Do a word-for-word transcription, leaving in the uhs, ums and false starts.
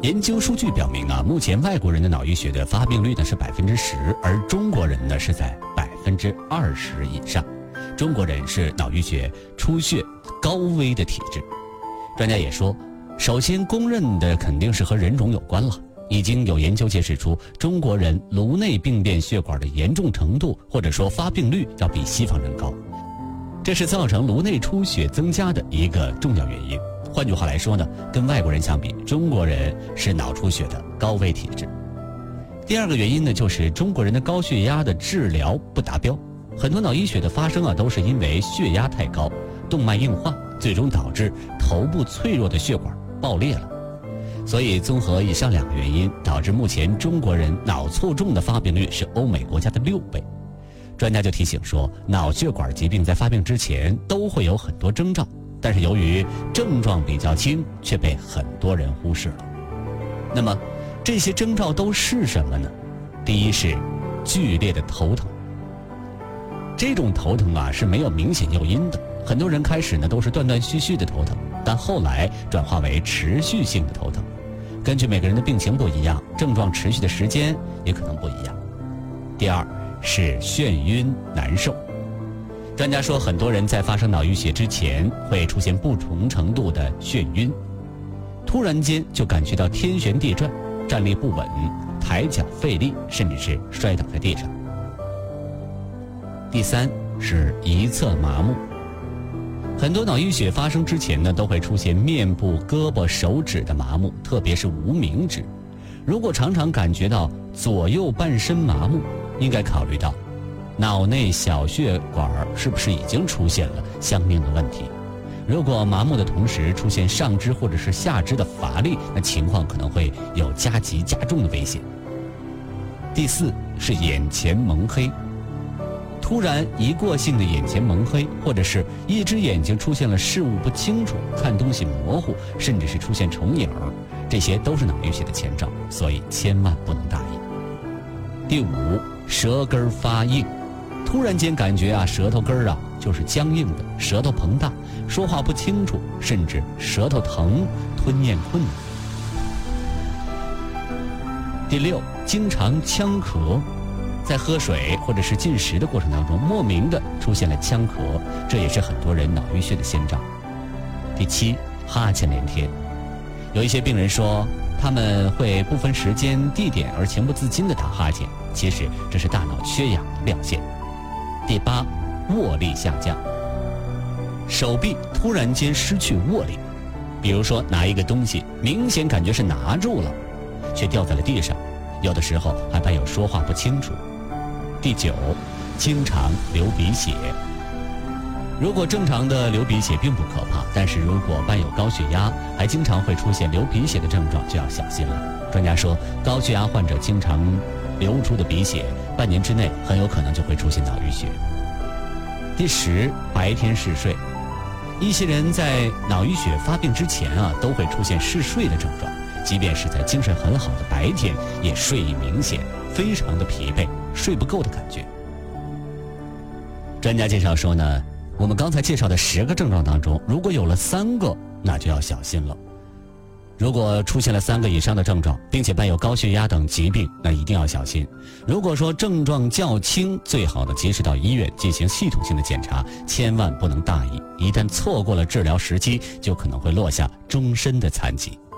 研究数据表明啊，目前外国人的脑溢血的发病率呢是百分之十，而中国人呢是在百分之二十以上。中国人是脑溢血出血高危的体质。专家也说，首先公认的肯定是和人种有关了。已经有研究揭示出，中国人颅内病变血管的严重程度或者说发病率要比西方人高，这是造成颅内出血增加的一个重要原因。换句话来说呢，跟外国人相比，中国人是脑出血的高危体质。第二个原因呢，就是中国人的高血压的治疗不达标。很多脑溢血的发生啊，都是因为血压太高，动脉硬化，最终导致头部脆弱的血管爆裂了。所以综合以上两个原因，导致目前中国人脑卒中的发病率是欧美国家的六倍。专家就提醒说，脑血管疾病在发病之前都会有很多征兆，但是由于症状比较轻，却被很多人忽视了。那么这些征兆都是什么呢？第一是剧烈的头疼。这种头疼啊是没有明显诱因的，很多人开始呢都是断断续续的头疼，但后来转化为持续性的头疼。根据每个人的病情不一样，症状持续的时间也可能不一样。第二是眩晕难受。专家说，很多人在发生脑溢血之前会出现不同程度的眩晕，突然间就感觉到天旋地转，站立不稳，抬脚费力，甚至是摔倒在地上。第三是一侧麻木。很多脑溢血发生之前呢，都会出现面部、胳膊、手指的麻木，特别是无名指。如果常常感觉到左右半身麻木，应该考虑到脑内小血管是不是已经出现了相应的问题。如果麻木的同时出现上肢或者是下肢的乏力，那情况可能会有加急加重的危险。第四是眼前蒙黑。突然一过性的眼前蒙黑，或者是一只眼睛出现了视物不清楚，看东西模糊，甚至是出现重影，这些都是脑溢血的前兆，所以千万不能大意。第五，舌根发硬。突然间感觉啊，舌头根啊就是僵硬的，舌头膨大，说话不清楚，甚至舌头疼，吞咽困难。第六，经常呛咳。在喝水或者是进食的过程当中，莫名的出现了呛咳，这也是很多人脑溢血的先兆。第七，哈欠连天。有一些病人说，他们会不分时间地点而情不自禁的打哈欠，其实这是大脑缺氧的表现。第八，握力下降。手臂突然间失去握力，比如说拿一个东西，明显感觉是拿住了，却掉在了地上，有的时候还伴有说话不清楚。第九，经常流鼻血。如果正常的流鼻血并不可怕，但是如果伴有高血压，还经常会出现流鼻血的症状，就要小心了。专家说，高血压患者经常流出的鼻血，半年之内很有可能就会出现脑溢血。第十，白天嗜睡。一些人在脑溢血发病之前啊，都会出现嗜睡的症状，即便是在精神很好的白天，也睡意明显，非常的疲惫，睡不够的感觉。专家介绍说呢，我们刚才介绍的十个症状当中，如果有了三个，那就要小心了。如果出现了三个以上的症状，并且伴有高血压等疾病，那一定要小心。如果说症状较轻，最好的及时到医院进行系统性的检查，千万不能大意，一旦错过了治疗时机，就可能会落下终身的残疾。